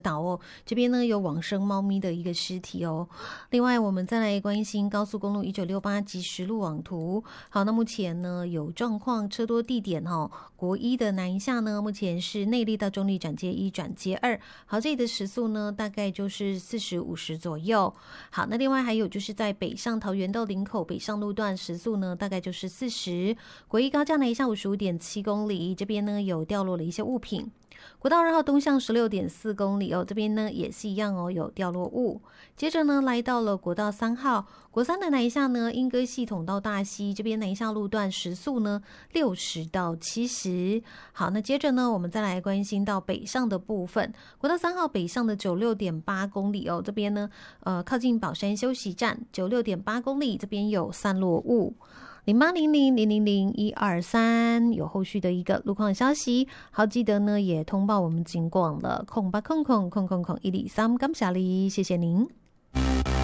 岛哦，这边呢有往生猫咪的一个尸体哦。另外，我们再来关心高速公路1968即时路网图。好，那目前呢有状况，车多地点国一的南下呢，目前是内坜到中坜转接1转接2。好，这里的时速呢大概就是40、50左右。好，那另外还有就是在北上桃园到林口北上路段，时速呢大概就是40。国一高架南下55.7公里，这边呢有掉落了一些物品。国道2号东向16.4公里哦，这边呢也是一样哦，有掉落物。接着呢，来到了国道3号，国3的南下呢，莺歌系统到大溪这边南下路段时速呢60到70。好，那接着呢，我们再来关心到北上的部分，国道3号北上的96.8公里哦，这边呢，靠近宝山休息站96.8公里，这边有散落物。0800000123有后续的一个路况消息，好，记得呢也通报我们警广了，0800000123，感谢你，谢谢您。